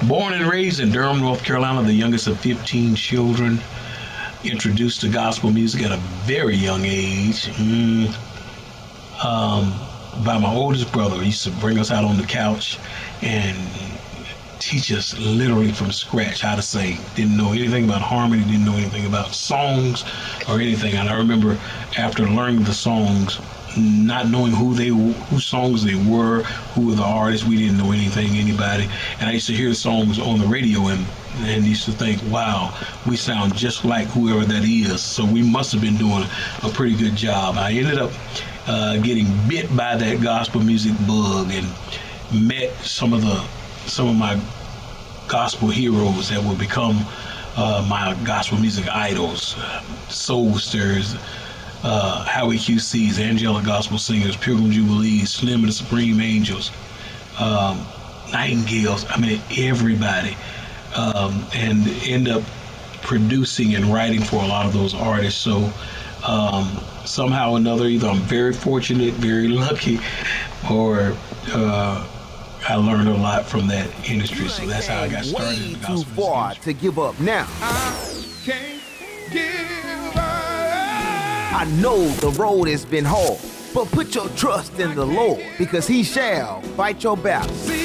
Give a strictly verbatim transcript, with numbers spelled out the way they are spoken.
Born and raised in Durham, North Carolina, the youngest of fifteen children. Introduced to gospel music at a very young age. Mm, um, by my oldest brother. He used to bring us out on the couch and teach us literally from scratch how to sing. Didn't know anything about harmony, didn't know anything about songs or anything. And I remember after learning the songs, not knowing who they whose songs they were, who were the artists, we didn't know anything, anybody. And I used to hear the songs on the radio and and used to think, wow, we sound just like whoever that is. So we must have been doing a pretty good job. I ended up uh, getting bit by that gospel music bug and met some of the some of my gospel heroes that would become uh, my gospel music idols, Soul Stirrers, uh, Howie Q C's, Angelic Gospel Singers, Pilgrim Jubilees, Slim and the Supreme Angels, um, Nightingales. I mean, everybody, um, and end up producing and writing for a lot of those artists. So um, somehow or another, either I'm very fortunate, very lucky, or uh, I learned a lot from that industry, so that's how I got started in the gospel music too far industry. to give up now. I can't give up. I know the road has been hard, but put your trust in the Lord, because he shall fight your battle. See,